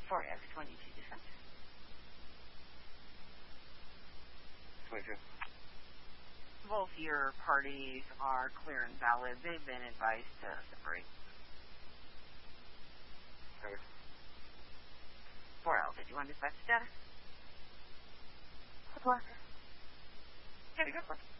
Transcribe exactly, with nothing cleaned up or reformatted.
For X twenty-two defense. twenty-two. Both your parties are clear and valid. They've been advised to separate. Okay. four L, did you want to dispatch status? Good luck. Have a good one.